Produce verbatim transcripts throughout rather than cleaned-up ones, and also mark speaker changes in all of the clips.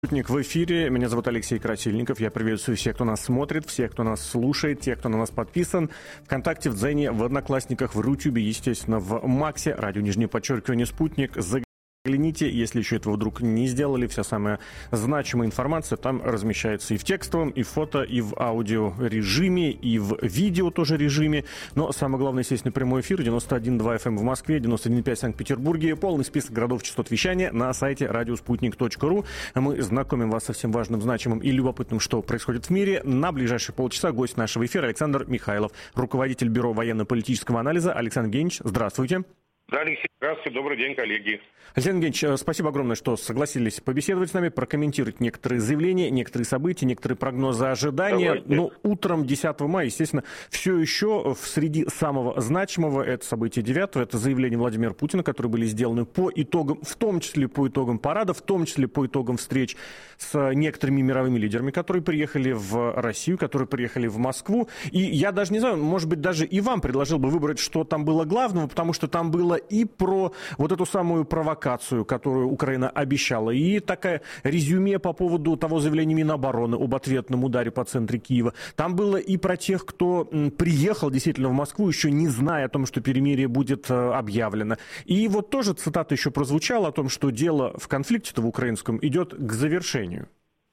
Speaker 1: Спутник в эфире. Меня зовут Алексей Красильников. Я приветствую всех, кто нас смотрит, всех, кто нас слушает, тех, кто на нас подписан. ВКонтакте, в Дзене, в Одноклассниках, в Рутюбе, естественно, в Максе. Радио нижнее подчеркивание «Спутник». Загляните, если еще этого вдруг не сделали. Вся самая значимая информация там размещается и в текстовом, и в фото, и в аудио режиме, и в видео тоже режиме. Но самое главное, естественно, прямой эфир. девяносто один и два эф эм в Москве, девяносто один и пять в Санкт-Петербурге. Полный список городов частот вещания на сайте радиоспутник точка ру. Мы знакомим вас со всем важным, значимым и любопытным, что происходит в мире. На ближайшие полчаса гость нашего эфира Александр Михайлов, руководитель Бюро военно-политического анализа. Александр Евгеньевич, здравствуйте.
Speaker 2: Да, Алексей, здравствуйте, добрый день, коллеги.
Speaker 1: Александр Евгеньевич, спасибо огромное, что согласились побеседовать с нами, прокомментировать некоторые заявления, некоторые события, некоторые прогнозы, ожидания.
Speaker 2: Давайте.
Speaker 1: Но утром десятого мая, естественно, все еще среди самого значимого это событие девятого, это заявления Владимира Путина, которые были сделаны по итогам, в том числе по итогам парада, в том числе по итогам встреч с некоторыми мировыми лидерами, которые приехали в Россию, которые приехали в Москву. И я даже не знаю, может быть, даже и вам предложил бы выбрать, что там было главного, потому что там было и про вот эту самую провокацию, которую Украина обещала, и такая резюме по поводу того заявления Минобороны об ответном ударе по центре Киева. Там было и про тех, кто приехал действительно в Москву, еще не зная о том, что перемирие будет объявлено. И вот тоже цитата еще прозвучала о том, что дело в конфликте-то в украинском идет к завершению.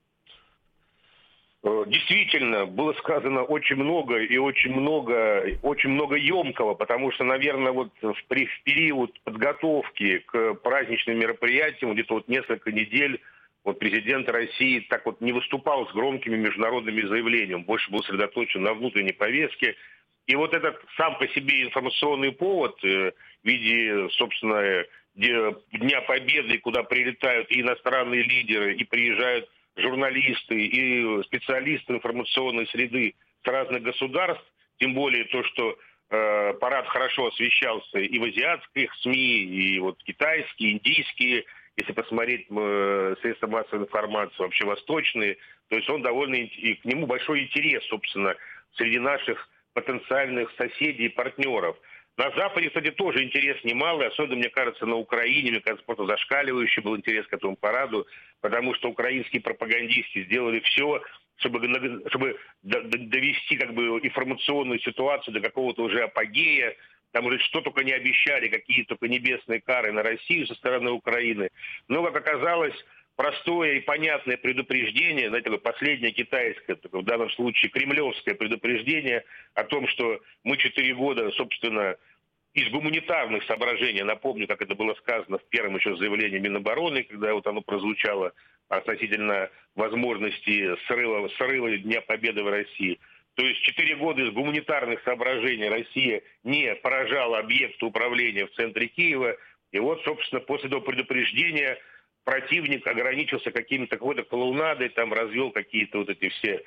Speaker 2: Действительно, было сказано очень много и очень много, очень много емкого, потому что, наверное, вот в, в период подготовки к праздничным мероприятиям, где-то вот несколько недель, вот президент России так вот не выступал с громкими международными заявлениями, больше был сосредоточен на внутренней повестке. И вот этот сам по себе информационный повод э, в виде, собственно, Дня Победы, куда прилетают и иностранные лидеры, и приезжают журналисты и специалисты информационной среды с разных государств, тем более то, что э, парад хорошо освещался и в азиатских СМИ, и вот китайские, индийские, если посмотреть э, средства массовой информации, вообще восточные, то есть он довольно, и к нему большой интерес, собственно, среди наших потенциальных соседей и партнеров. На Западе, кстати, тоже интерес немалый, особенно, мне кажется, на Украине, мне кажется, просто зашкаливающий был интерес к этому параду, потому что украинские пропагандисты сделали все, чтобы, чтобы довести как бы информационную ситуацию до какого-то уже апогея. Там уже что только не обещали, какие только небесные кары на Россию со стороны Украины. Но, как оказалось, простое и понятное предупреждение, знаете, последнее китайское, в данном случае кремлевское предупреждение о том, что мы четыре года, собственно, из гуманитарных соображений, напомню, как это было сказано в первом еще заявлении Минобороны, когда вот оно прозвучало относительно возможности срыва, срыва Дня Победы в России. То есть четыре года из гуманитарных соображений Россия не поражала объекты управления в центре Киева. И вот, собственно, после этого предупреждения противник ограничился какими-то какой-то клоунадой, там развел какие-то вот эти все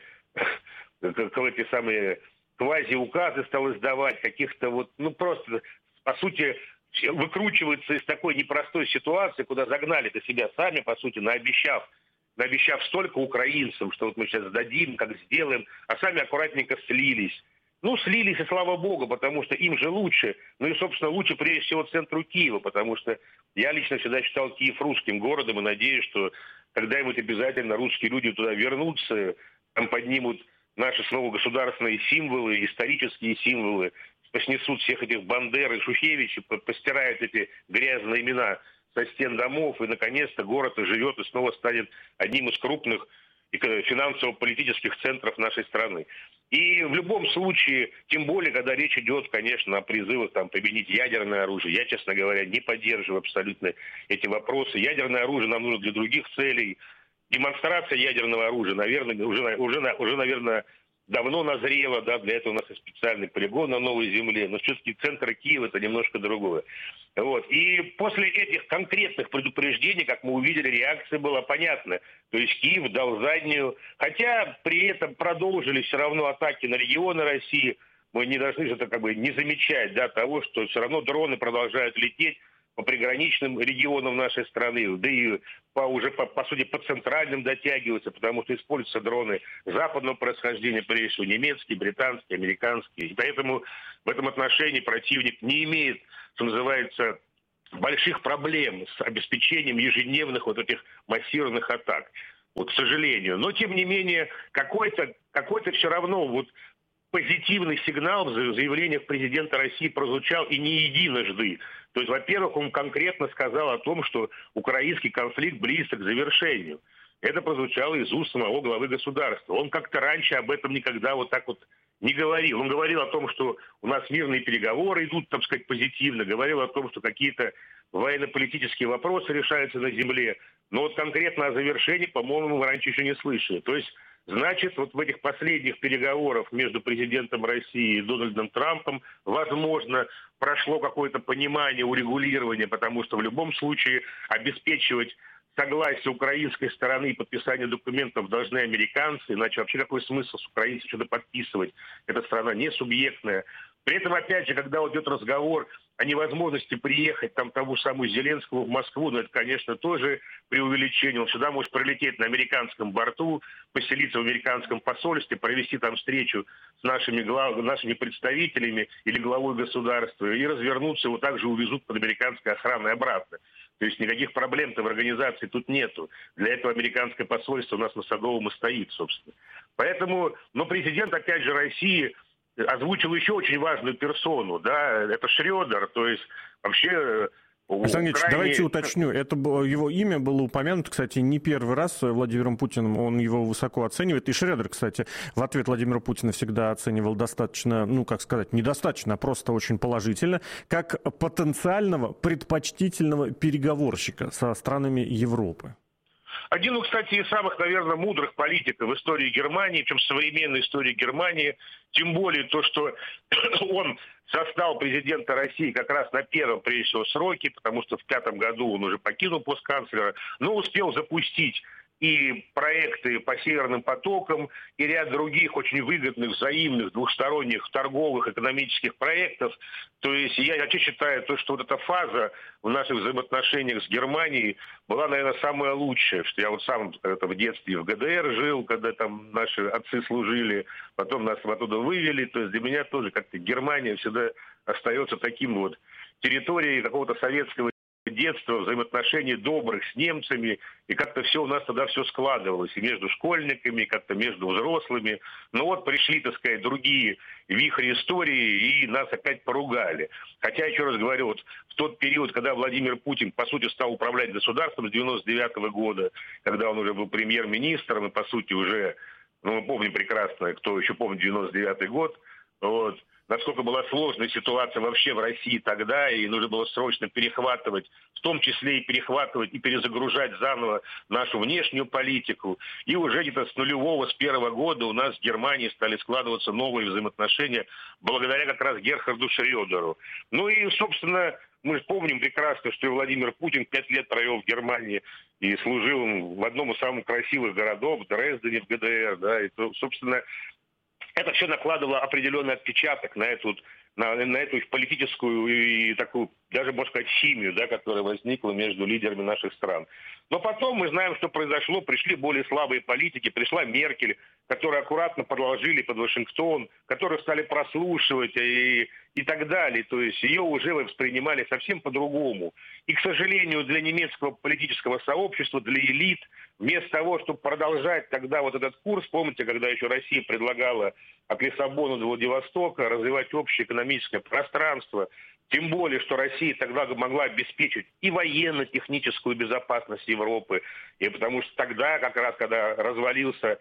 Speaker 2: эти самые квази-указы стал издавать, каких-то вот, ну просто, по сути, выкручивается из такой непростой ситуации, куда загнали-то себя сами, по сути, наобещав, наобещав столько украинцам, что вот мы сейчас сдадим, как сделаем, а сами аккуратненько слились. Ну, слились, и слава богу, потому что им же лучше. Ну и, собственно, лучше прежде всего центру Киева, потому что я лично всегда считал Киев русским городом и надеюсь, что когда-нибудь обязательно русские люди туда вернутся, там поднимут наши снова государственные символы, исторические символы, снесут всех этих Бандер и Шухевичей, постирают эти грязные имена со стен домов, и, наконец-то, город оживет и снова станет одним из крупных финансово-политических центров нашей страны. И в любом случае, тем более, когда речь идет, конечно, о призывах там, применить ядерное оружие, я, честно говоря, не поддерживаю абсолютно эти вопросы. Ядерное оружие нам нужно для других целей. Демонстрация ядерного оружия, наверное, уже, уже, уже наверное, давно назрела, да, для этого у нас есть специальный полигон на Новой Земле, но все-таки центр Киева это немножко другое. Вот. И после этих конкретных предупреждений, как мы увидели, реакция была понятна. То есть Киев дал заднюю, хотя при этом продолжили все равно атаки на регионы России. Мы не должны же это как бы не замечать, да, того, что все равно дроны продолжают лететь по приграничным регионам нашей страны, да и по, уже, по, по сути, по центральным дотягиваются, потому что используются дроны западного происхождения, прежде всего немецкие, британские, американские. И поэтому в этом отношении противник не имеет, что называется, больших проблем с обеспечением ежедневных вот этих массированных атак. Вот, к сожалению. Но, тем не менее, какой-то какой-то все равно вот позитивный сигнал в заявлениях президента России прозвучал и не единожды. То есть, во-первых, он конкретно сказал о том, что украинский конфликт близок к завершению. Это прозвучало из уст самого главы государства. Он как-то раньше об этом никогда вот так вот не говорил. Он говорил о том, что у нас мирные переговоры идут, так сказать, позитивно. Говорил о том, что какие-то военно-политические вопросы решаются на земле. Но вот конкретно о завершении, по-моему, мы раньше еще не слышали. То есть, значит, вот в этих последних переговорах между президентом России и Дональдом Трампом, возможно, прошло какое-то понимание, урегулирование, потому что в любом случае обеспечивать согласие украинской стороны и подписание документов должны американцы, иначе вообще какой смысл с украинцами что-то подписывать? Эта страна не субъектная. При этом, опять же, когда идет разговор о невозможности приехать там тому же самому Зеленскому в Москву, ну это, конечно, тоже преувеличение. Он сюда может прилететь на американском борту, поселиться в американском посольстве, провести там встречу с нашими, глав... нашими представителями или главой государства и развернуться, его также увезут под американской охраной обратно. То есть никаких проблем-то в организации тут нету. Для этого американское посольство у нас на Садовом и стоит, собственно. Поэтому, но президент, опять же, России озвучил еще очень важную персону, да, это Шредер, то есть вообще...
Speaker 1: Александр Ильич,
Speaker 2: крайне...
Speaker 1: давайте уточню. Это было, его имя было упомянуто, кстати, не первый раз Владимиром Путиным. Он его высоко оценивает. И Шредер, кстати, в ответ Владимира Путина всегда оценивал достаточно, ну, как сказать, недостаточно, а просто очень положительно, как потенциального предпочтительного переговорщика со странами Европы.
Speaker 2: Один, ну, кстати, из самых, наверное, мудрых политиков в истории Германии, причем современной истории Германии, тем более то, что он застал президента России как раз на первом, прежде всего, сроке, потому что в пятом году он уже покинул пост канцлера, но успел запустить и проекты по Северным потокам, и ряд других очень выгодных, взаимных, двухсторонних, торговых, экономических проектов. То есть я вообще считаю, то, что вот эта фаза в наших взаимоотношениях с Германией была, наверное, самая лучшая. Что я вот сам это, в детстве в ГДР жил, когда там наши отцы служили, потом нас оттуда вывели. То есть для меня тоже как-то Германия всегда остается таким вот территорией какого-то советского детства, взаимоотношений добрых с немцами, и как-то все у нас тогда все складывалось, и между школьниками, и как-то между взрослыми. Но вот пришли, так сказать, другие вихри истории, и нас опять поругали. Хотя, еще раз говорю, вот в тот период, когда Владимир Путин, по сути, стал управлять государством с девяносто девятого года, когда он уже был премьер-министром, и, по сути, уже, ну, мы помним прекрасно, кто еще помнит девяносто девятый год, вот, насколько была сложная ситуация вообще в России тогда, и нужно было срочно перехватывать, в том числе и перехватывать и перезагружать заново нашу внешнюю политику. И уже где-то с нулевого, с первого года у нас с Германией стали складываться новые взаимоотношения благодаря как раз Герхарду Шредеру. Ну и, собственно, мы же помним прекрасно, что и Владимир Путин пять лет провел в Германии и служил в одном из самых красивых городов, в Дрездене, в ГДР, да, и, собственно, это все накладывало определенный отпечаток на эту, на, на эту их политическую и такую, даже, можно сказать, химию, да, которая возникла между лидерами наших стран. Но потом мы знаем, что произошло. Пришли более слабые политики. Пришла Меркель, которые аккуратно подложили под Вашингтон, которые стали прослушивать и, и так далее. То есть ее уже воспринимали совсем по-другому. И, к сожалению, для немецкого политического сообщества, для элит, вместо того, чтобы продолжать тогда вот этот курс, помните, когда еще Россия предлагала от Лиссабона до Владивостока развивать общее экономическое пространство, тем более, что Россия тогда могла обеспечить и военно-техническую безопасность Европы, и потому что тогда, как раз, когда развалился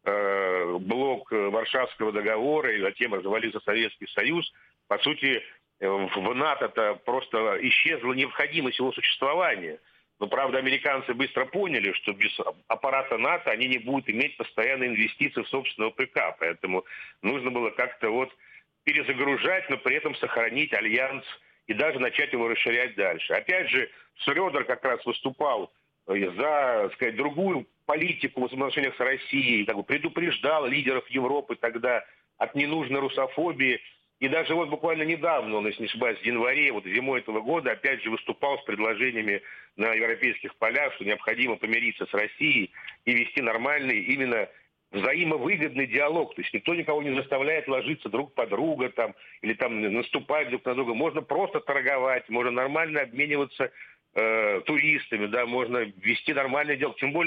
Speaker 2: э, блок Варшавского договора, и затем развалился Советский Союз, по сути, в НАТО-то просто исчезла необходимость его существования. Но, правда, американцы быстро поняли, что без аппарата НАТО они не будут иметь постоянные инвестиции в собственного ПК. Поэтому нужно было как-то вот перезагружать, но при этом сохранить альянс и даже начать его расширять дальше. Опять же, Шредер как раз выступал за, так сказать, другую политику в отношениях с Россией, как бы предупреждал лидеров Европы тогда от ненужной русофобии. И даже вот буквально недавно, он, если не ошибаюсь, в январе, вот зимой этого года, опять же выступал с предложениями на европейских полях, что необходимо помириться с Россией и вести нормальный именно взаимовыгодный диалог. То есть никто никого не заставляет ложиться друг под друга там, или там наступать друг на друга. Можно просто торговать, можно нормально обмениваться э, туристами, да, можно вести нормальный диалог. Тем более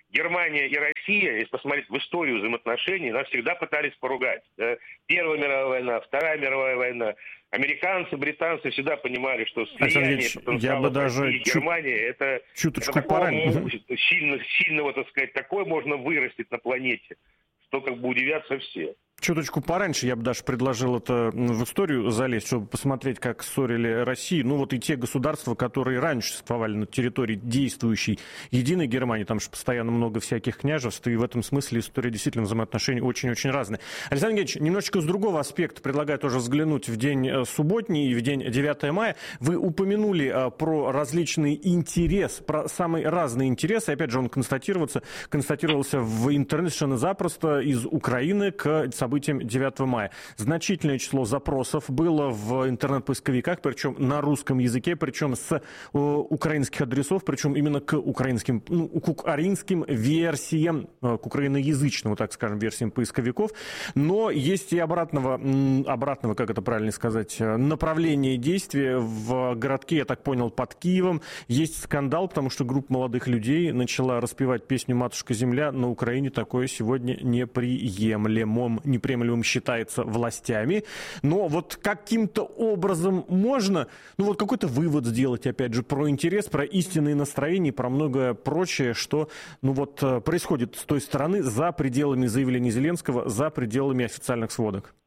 Speaker 2: Германия и Россия, если посмотреть в историю взаимоотношений, нас всегда пытались поругать. Да? Первая мировая война, Вторая мировая война. Американцы, британцы всегда понимали, что слияние потенциала России и Германии это, это такого, сильно, сильного, так сказать, такое можно вырастить на планете, что как бы удивятся все.
Speaker 1: Чуточку пораньше я бы даже предложил это в историю залезть, чтобы посмотреть, как ссорили Россию. Ну вот и те государства, которые раньше существовали на территории действующей единой Германии, там же постоянно много всяких княжеств, и в этом смысле история действительно взаимоотношений очень-очень разная. Александр Евгеньевич, немножечко с другого аспекта предлагаю тоже взглянуть в день субботний и в день девятого мая. Вы упомянули про различный интерес, про самые разные интересы. Опять же, он констатировался, констатировался в интернете совершенно запросто из Украины к событиям девятого мая. Значительное число запросов было в интернет-поисковиках, причем на русском языке, причем с э, украинских адресов, причем именно к украинским, ну, к украинским версиям, э, к украиноязычным, вот так скажем, версиям поисковиков. Но есть и обратного, обратного, как это правильно сказать, направления действия в городке, я так понял, под Киевом. Есть скандал, потому что группа молодых людей начала распевать песню «Матушка Земля». На Украине такое сегодня неприемлемым. неприемлемым считается властями, но вот каким-то образом можно, ну вот какой-то вывод сделать, опять же, про интерес, про истинные настроения, про многое прочее, что, ну вот, происходит с той стороны за пределами заявлений Зеленского, за пределами официальных сводок.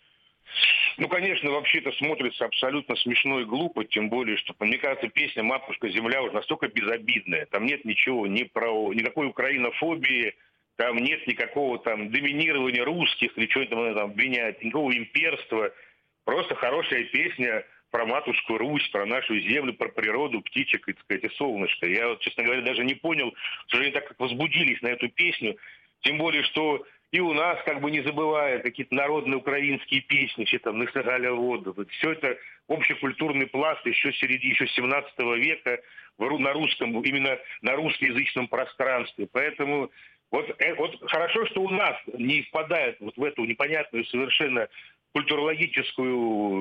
Speaker 2: Ну, конечно, вообще это смотрится абсолютно смешно и глупо, тем более, что, мне кажется, песня «Матушка Земля» уже настолько безобидная, там нет ничего, ни про, никакой украинофобии, там нет никакого там доминирования русских или что-то там обвинять, никакого имперства. Просто хорошая песня про матушку Русь, про нашу землю, про природу, птичек, так сказать, и солнышко. Я, вот, честно говоря, даже не понял, что они так как возбудились на эту песню. Тем более, что и у нас, как бы не забывая, какие-то народные украинские песни, все там «Нысыгаля воду». Вот все это общекультурный пласт еще с середины, еще семнадцатого века на русском, именно на русскоязычном пространстве. Поэтому Вот, вот хорошо, что у нас не впадает вот в эту непонятную совершенно культурологическую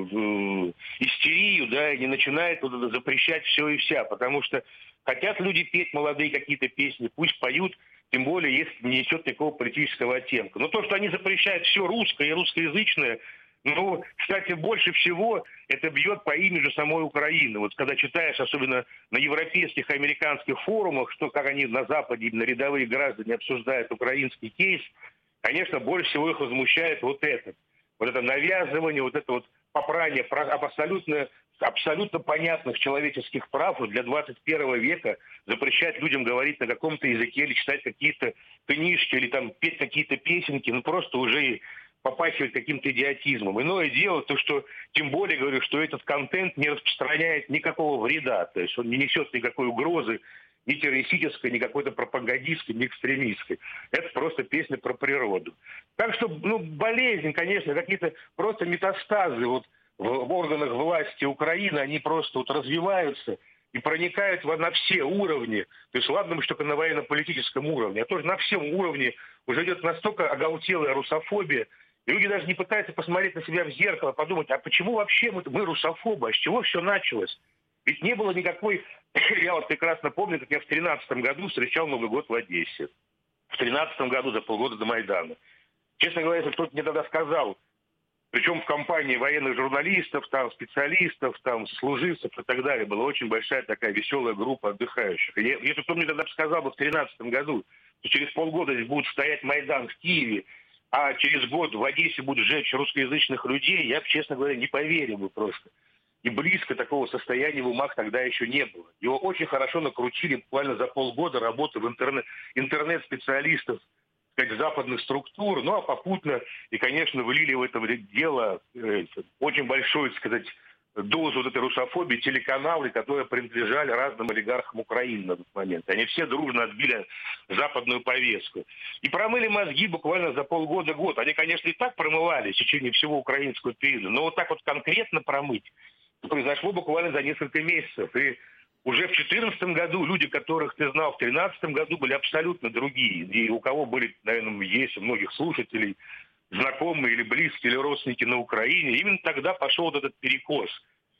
Speaker 2: э, истерию, да, и не начинает вот это запрещать все и вся, потому что хотят люди петь молодые какие-то песни, пусть поют, тем более, если не несет никакого политического оттенка. Но то, что они запрещают все русское и русскоязычное, ну, кстати, больше всего это бьет по имиджу самой Украины. Вот когда читаешь, особенно на европейских, американских форумах, что как они на Западе, на рядовые граждане обсуждают украинский кейс, конечно, больше всего их возмущает вот это. Вот это навязывание, вот это вот попрание абсолютно, абсолютно понятных человеческих прав для двадцать первого века, запрещать людям говорить на каком-то языке или читать какие-то книжки, или там петь какие-то песенки, ну просто уже попахивает каким-то идиотизмом. Иное дело то, что, тем более, говорю, что этот контент не распространяет никакого вреда, то есть он не несет никакой угрозы, ни террористической, ни какой-то пропагандистской, ни экстремистской. Это просто песня про природу. Так что, ну, болезнь, конечно, какие-то просто метастазы вот в, в органах власти Украины, они просто вот развиваются и проникают на все уровни. То есть, ладно, мы что только на военно-политическом уровне, а тоже на всем уровне уже идет настолько оголтелая русофобия, и люди даже не пытаются посмотреть на себя в зеркало, подумать, а почему вообще мы, мы русофобы, а с чего все началось? Ведь не было никакой... Я вот прекрасно помню, как я в тринадцатом году встречал Новый год в Одессе. В тринадцатом году, за полгода до Майдана. Честно говоря, если кто-то мне тогда сказал, причем в компании военных журналистов, там, специалистов, там, служивцев и так далее, была очень большая такая веселая группа отдыхающих. И если кто мне тогда сказал бы в тринадцатом году, что через полгода здесь будет стоять Майдан в Киеве, а через год в Одессе будут сжечь русскоязычных людей, я бы, честно говоря, не поверил бы просто. И близко такого состояния в умах тогда еще не было. Его очень хорошо накрутили буквально за полгода работы в интернет, интернет-специалистов, так сказать, западных структур, ну а попутно и, конечно, влили в это дело э, очень большую, так сказать, дозу вот этой русофобии телеканалы, которые принадлежали разным олигархам Украины на тот момент. Они все дружно отбили западную повестку. И промыли мозги буквально за полгода-год. Они, конечно, и так промывали в течение всего украинского периода, но вот так вот конкретно промыть произошло буквально за несколько месяцев. И уже в две тысячи четырнадцатом году люди, которых ты знал в две тысячи тринадцатом году, были абсолютно другие. И у кого были, наверное, есть у многих слушателей знакомые или близкие, или родственники на Украине, именно тогда пошел вот этот перекос.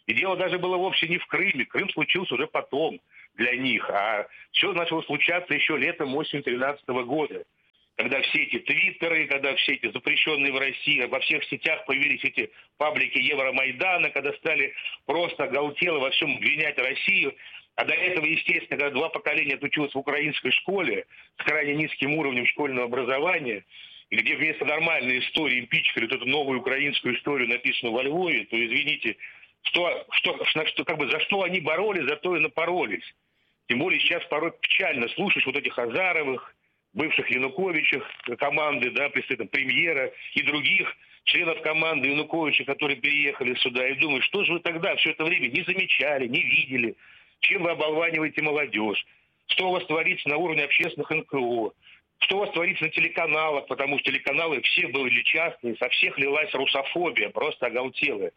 Speaker 2: И дело даже было вовсе не в Крыме. Крым случился уже потом для них. А все начало случаться еще летом осенью две тысячи тринадцатого года. Когда все эти твиттеры, когда все эти запрещенные в России, во всех сетях появились эти паблики Евромайдана, когда стали просто оголтело во всем обвинять Россию. А до этого, естественно, когда два поколения отучилось в украинской школе с крайне низким уровнем школьного образования, и где вместо нормальной истории им пичкали вот эту новую украинскую историю, написанную во Львове, то, извините, что, что, что, как бы, за что они боролись, за то и напоролись. Тем более сейчас порой печально слушать вот этих Азаровых, бывших Януковичах команды, да, представителей премьера и других членов команды Януковича, которые переехали сюда, и думают, что же вы тогда все это время не замечали, не видели, чем вы оболваниваете молодежь, что у вас творится на уровне общественных эн ка о, что у вас творится на телеканалах, потому что телеканалы все были частные, со всех лилась русофобия, просто оголтелая.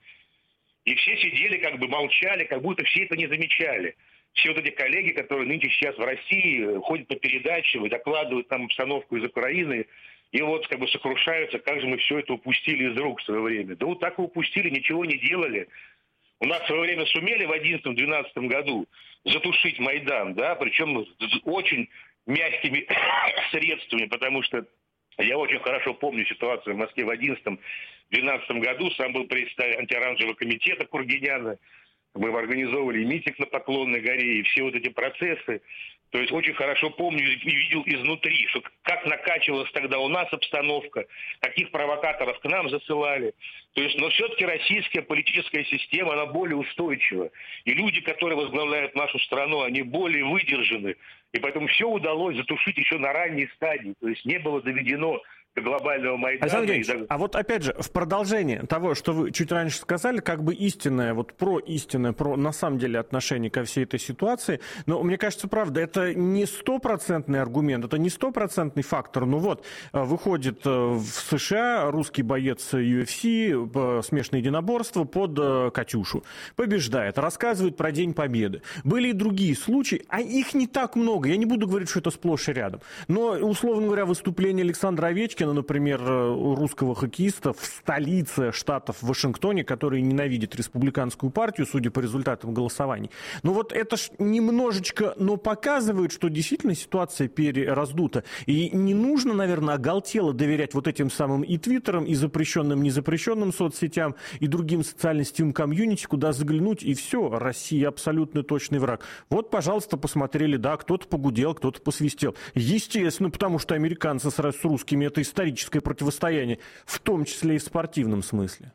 Speaker 2: И все сидели, как бы молчали, как будто все это не замечали. Все вот эти коллеги, которые нынче сейчас в России, ходят по передачам и докладывают нам обстановку из Украины, и вот как бы сокрушаются, как же мы все это упустили из рук в свое время. Да вот так и упустили, ничего не делали. У нас в свое время сумели в одиннадцатом-двенадцатом году затушить Майдан, да, причем очень мягкими средствами, потому что я очень хорошо помню ситуацию в Москве в одиннадцатом-двенадцатом году, сам был председатель антиоранжевого комитета Кургиняна, мы организовывали митинг на Поклонной горе, и все вот эти процессы. То есть очень хорошо помню и видел изнутри, что как накачивалась тогда у нас обстановка, каких провокаторов к нам засылали. То есть, но все-таки российская политическая система, она более устойчива. И люди, которые возглавляют нашу страну, они более выдержаны. И поэтому все удалось затушить еще на ранней стадии. То есть не было доведено до глобального Майдана.
Speaker 1: Александр Евгеньевич, а вот опять же, в продолжение того, что вы чуть раньше сказали, как бы истинное, вот про истинное, про на самом деле отношение ко всей этой ситуации, но мне кажется, правда, это не стопроцентный аргумент, это не стопроцентный фактор. Ну вот, выходит в США русский боец ю эф си, смешанное единоборство под «Катюшу», побеждает, рассказывает про День Победы. Были и другие случаи, а их не так много, я не буду говорить, что это сплошь и рядом, но, условно говоря, выступление Александра Овечкина, например, русского хоккеиста в столице штатов в Вашингтоне, который ненавидит республиканскую партию, судя по результатам голосований. Ну вот это ж немножечко, но показывает, что действительно ситуация перераздута. И не нужно, наверное, оголтело доверять вот этим самым и твиттерам, и запрещенным, незапрещенным соцсетям, и другим социальным сетевым комьюнити, куда заглянуть, и все, Россия абсолютно точный враг. Вот, пожалуйста, посмотрели, да, кто-то погудел, кто-то посвистел. Естественно, потому что американцы с русскими это историческое противостояние, в том числе и в спортивном смысле.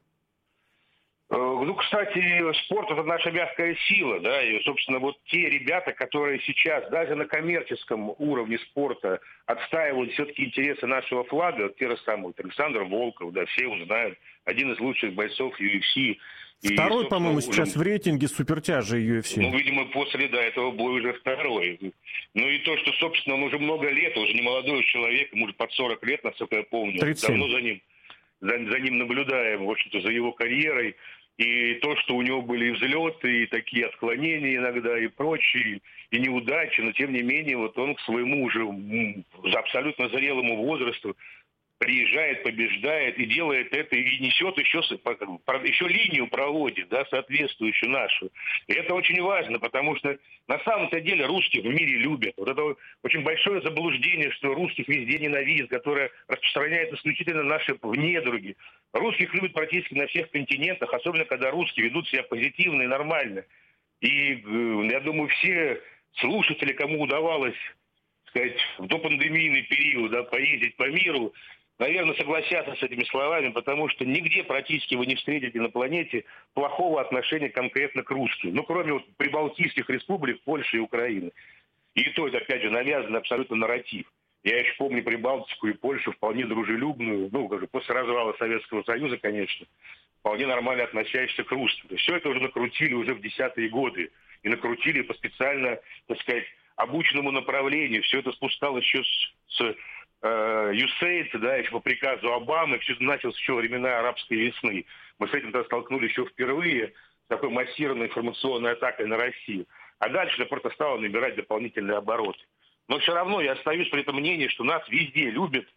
Speaker 2: Ну, кстати, спорт – это наша мягкая сила, да, и, собственно, вот те ребята, которые сейчас даже на коммерческом уровне спорта отстаивают все-таки интересы нашего флага, вот те же самые, вот Александр Волков, да, все его знают, один из лучших бойцов ю эф си.
Speaker 1: Второй,
Speaker 2: и,
Speaker 1: по-моему,
Speaker 2: уже,
Speaker 1: сейчас в рейтинге супертяжей ю эф си.
Speaker 2: Ну, видимо, после да, этого боя уже второй. Ну и то, что, собственно, он уже много лет, уже не молодой человек, ему уже под сорок лет, насколько я помню.
Speaker 1: тридцать семь.
Speaker 2: Давно за ним, за, за ним наблюдаем, в общем-то, за его карьерой. И то, что у него были и взлеты, и такие отклонения иногда, и прочие, и неудачи, но тем не менее, вот он к своему уже абсолютно зрелому возрасту приезжает, побеждает и делает это, и несет еще, еще линию проводит, да, соответствующую нашу. И это очень важно, потому что на самом-то деле русских в мире любят. Вот это очень большое заблуждение, что русских везде ненавидят, которое распространяет исключительно наши внедруги. Русских любят практически на всех континентах, особенно когда русские ведут себя позитивно и нормально. И я думаю, все слушатели, кому удавалось, сказать, в допандемийный период, да, поездить по миру, наверное, согласятся с этими словами, потому что нигде практически вы не встретите на планете плохого отношения конкретно к русским. Ну, кроме вот прибалтийских республик, Польши и Украины. И то это, опять же, навязанный абсолютно нарратив. Я еще помню Прибалтику и Польшу вполне дружелюбную, ну, как же, после развала Советского Союза, конечно, вполне нормально относящихся к русским. То есть все это уже накрутили уже в десятые годы. И накрутили по специально, так сказать, обученному направлению. Все это спускалось еще с, с э, ю эс эй ай, да, еще по приказу Обамы. Все это началось еще во времена арабской весны. Мы с этим столкнулись еще впервые, с такой массированной информационной атакой на Россию. А дальше это просто стало набирать дополнительные обороты. Но все равно я остаюсь при этом мнении, что нас везде любят,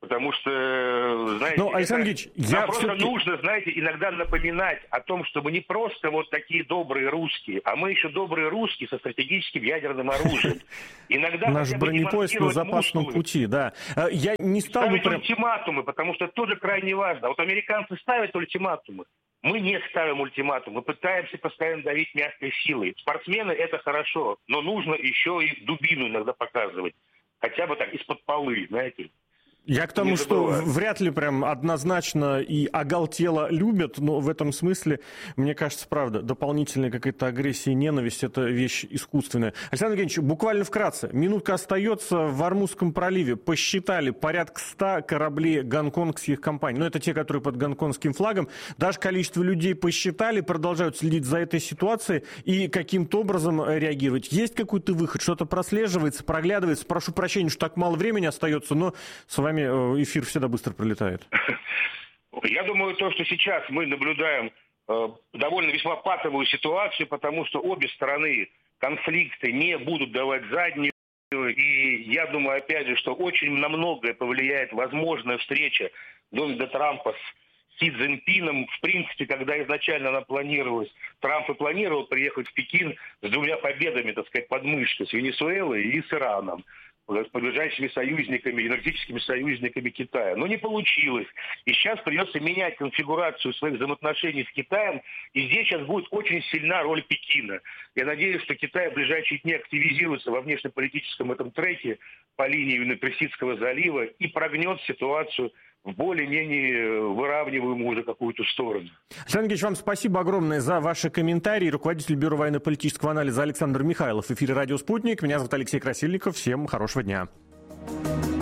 Speaker 2: Потому что, знаете,
Speaker 1: ну, Александр Ильич, я
Speaker 2: нам просто
Speaker 1: все-таки...
Speaker 2: нужно, знаете, иногда напоминать о том, что мы не просто вот такие добрые русские, а мы еще добрые русские со стратегическим ядерным оружием. Иногда
Speaker 1: наш бронепоезд на запасном пути, да. Я не стал бы...
Speaker 2: Ставить ультиматумы, потому что это тоже крайне важно. Вот американцы ставят ультиматумы. Мы не ставим ультиматум, мы пытаемся постоянно давить мягкой силой. Спортсмены — это хорошо, но нужно еще и дубину иногда показывать. Хотя бы так, из-под полы, знаете.
Speaker 1: Я к тому, что вряд ли прям однозначно и оголтело любят, но в этом смысле, мне кажется, правда, дополнительная какая-то агрессия и ненависть — это вещь искусственная. Александр Евгеньевич, буквально вкратце, минутка остается. В Ормузском проливе посчитали порядка ста кораблей гонконгских компаний. Ну, это те, которые под гонконгским флагом. Даже количество людей посчитали, продолжают следить за этой ситуацией и каким-то образом реагировать. Есть какой-то выход? Что-то прослеживается, проглядывается? Прошу прощения, что так мало времени остается, но с вами эфир всегда быстро пролетает.
Speaker 2: Я думаю, то, что сейчас мы наблюдаем э, довольно весьма патовую ситуацию, потому что обе стороны конфликта не будут давать заднюю. И я думаю, опять же, что очень на многое повлияет возможная встреча Дональда Трампа с Си Цзиньпином. В принципе, когда изначально она планировалась, Трамп и планировал приехать в Пекин с двумя победами, так сказать, под мышкой, с Венесуэлой и с Ираном, с ближайшими союзниками, энергетическими союзниками Китая. Но не получилось. И сейчас придется менять конфигурацию своих взаимоотношений с Китаем. И здесь сейчас будет очень сильна роль Пекина. Я надеюсь, что Китай в ближайшие дни активизируется во внешнеполитическом этом треке по линии Персидского залива и прогнет ситуацию в более-менее выравниваемую уже какую-то сторону.
Speaker 1: Александр Ильич, вам спасибо огромное за ваши комментарии. Руководитель Бюро военно-политического анализа Александр Михайлов в эфире «Радио Спутник». Меня зовут Алексей Красильников. Всем хорошего дня.